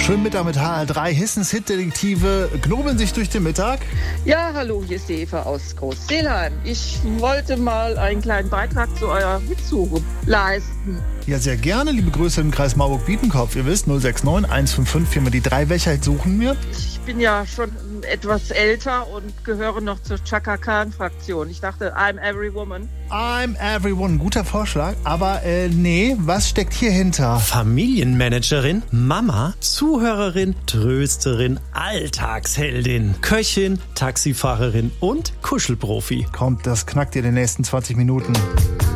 Schönen Mittag mit HR3. Hissens Hitdetektive knobeln sich durch den Mittag. Ja, hallo, hier ist die Eva aus Groß-Seelheim. Ich wollte mal einen kleinen Beitrag zu eurer Hitsuche leisten. Ja, sehr gerne. Liebe Grüße im Kreis Marburg-Biedenkopf. Ihr wisst, 069 155 4 die 3. Welcher suchen wir? Ich bin ja schon etwas älter und gehöre noch zur Chaka Khan-Fraktion. Ich dachte, I'm every woman. I'm everyone. Guter Vorschlag. Aber nee, was steckt hier hinter? Familienmanagerin, Mama, Zuhörerin, Trösterin, Alltagsheldin, Köchin, Taxifahrerin und Kuschelprofi. Kommt, das knackt ihr in den nächsten 20 Minuten.